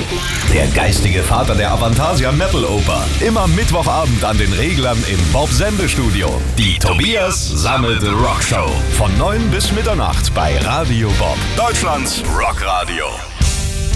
Der geistige Vater der Avantasia Metal Oper. Immer Mittwochabend an den Reglern im Bob Sende Studio. Die Tobias Sammelte Rockshow. Von 9 bis Mitternacht bei Radio Bob. Deutschlands Rockradio.